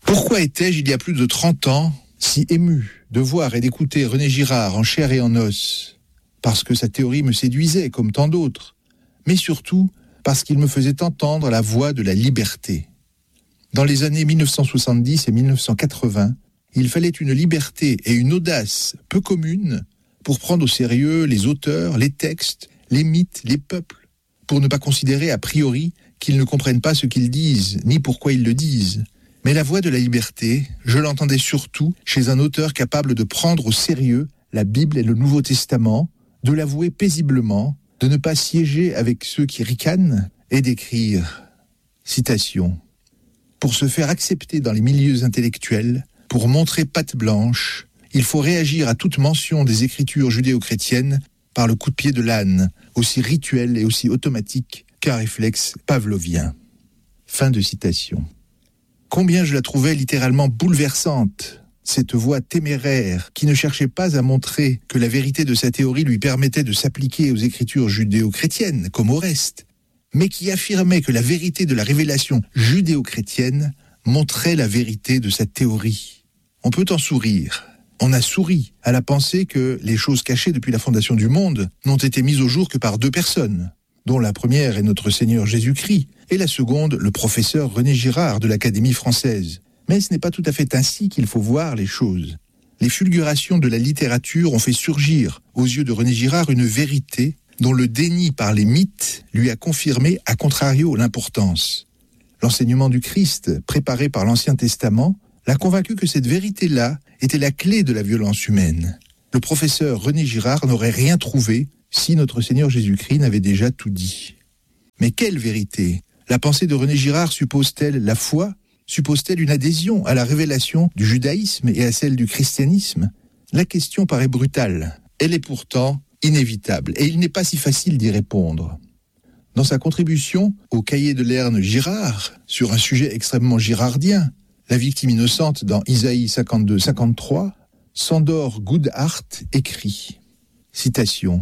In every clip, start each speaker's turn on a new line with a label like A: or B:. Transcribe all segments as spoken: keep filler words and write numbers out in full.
A: Pourquoi étais-je, il y a plus de trente ans, si ému de voir et d'écouter René Girard en chair et en os? Parce que sa théorie me séduisait, comme tant d'autres, mais surtout parce qu'il me faisait entendre la voix de la liberté. Dans les années mille neuf cent soixante-dix et mille neuf cent quatre-vingts, il fallait une liberté et une audace peu communes pour prendre au sérieux les auteurs, les textes, les mythes, les peuples, pour ne pas considérer a priori qu'ils ne comprennent pas ce qu'ils disent, ni pourquoi ils le disent. Mais la voix de la liberté, je l'entendais surtout chez un auteur capable de prendre au sérieux la Bible et le Nouveau Testament, de l'avouer paisiblement, de ne pas siéger avec ceux qui ricanent et d'écrire, citation, « Pour se faire accepter dans les milieux intellectuels, pour montrer patte blanche, il faut réagir à toute mention des écritures judéo-chrétiennes par le coup de pied de l'âne, aussi rituel et aussi automatique qu'un réflexe pavlovien. » Fin de citation. Combien je la trouvais littéralement bouleversante, cette voix téméraire qui ne cherchait pas à montrer que la vérité de sa théorie lui permettait de s'appliquer aux écritures judéo-chrétiennes, comme au reste, mais qui affirmait que la vérité de la révélation judéo-chrétienne montrait la vérité de sa théorie. On peut en sourire. On a souri à la pensée que les choses cachées depuis la fondation du monde n'ont été mises au jour que par deux personnes, dont la première est notre Seigneur Jésus-Christ, et la seconde, le professeur René Girard de l'Académie française. Mais ce n'est pas tout à fait ainsi qu'il faut voir les choses. Les fulgurations de la littérature ont fait surgir, aux yeux de René Girard, une vérité dont le déni par les mythes lui a confirmé, à contrario, l'importance. L'enseignement du Christ, préparé par l'Ancien Testament, l'a convaincu que cette vérité-là était la clé de la violence humaine. Le professeur René Girard n'aurait rien trouvé si notre Seigneur Jésus-Christ n'avait déjà tout dit. Mais quelle vérité ? La pensée de René Girard suppose-t-elle la foi ? Suppose-t-elle une adhésion à la révélation du judaïsme et à celle du christianisme ? La question paraît brutale. Elle est pourtant inévitable, et il n'est pas si facile d'y répondre. Dans sa contribution au cahier de Lerne Girard, sur un sujet extrêmement girardien, la victime innocente dans Isaïe cinquante-deux cinquante-trois, Sandor Goodhart écrit, citation,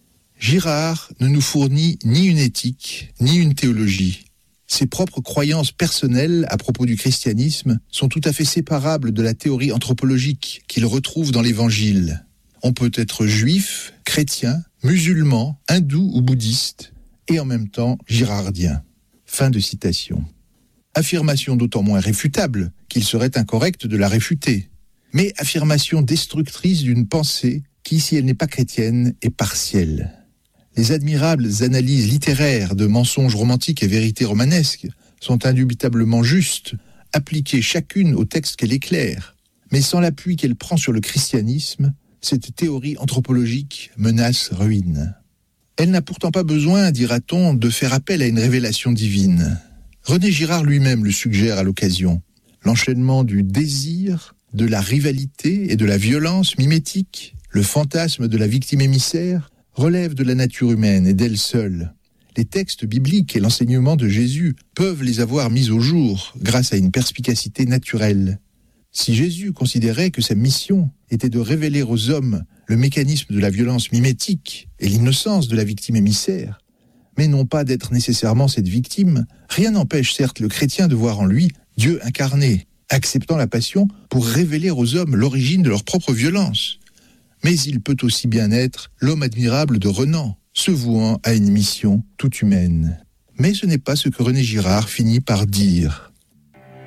A: « Girard ne nous fournit ni une éthique, ni une théologie. Ses propres croyances personnelles à propos du christianisme sont tout à fait séparables de la théorie anthropologique qu'il retrouve dans l'Évangile. On peut être juif, chrétien, musulman, hindou ou bouddhiste, et en même temps girardien. » Fin de citation. Affirmation d'autant moins réfutable qu'il serait incorrect de la réfuter, mais affirmation destructrice d'une pensée qui, si elle n'est pas chrétienne, est partielle. Les admirables analyses littéraires de mensonges romantiques et vérités romanesques sont indubitablement justes, appliquées chacune au texte qu'elle éclaire, mais sans l'appui qu'elle prend sur le christianisme, cette théorie anthropologique menace ruine. Elle n'a pourtant pas besoin, dira-t-on, de faire appel à une révélation divine. René Girard lui-même le suggère à l'occasion. L'enchaînement du désir, de la rivalité et de la violence mimétique, le fantasme de la victime émissaire, relève de la nature humaine et d'elle seule. Les textes bibliques et l'enseignement de Jésus peuvent les avoir mis au jour grâce à une perspicacité naturelle. Si Jésus considérait que sa mission était de révéler aux hommes le mécanisme de la violence mimétique et l'innocence de la victime émissaire, mais non pas d'être nécessairement cette victime, rien n'empêche certes le chrétien de voir en lui Dieu incarné, acceptant la passion pour révéler aux hommes l'origine de leur propre violence. Mais il peut aussi bien être l'homme admirable de Renan, se vouant à une mission toute humaine. Mais ce n'est pas ce que René Girard finit par dire.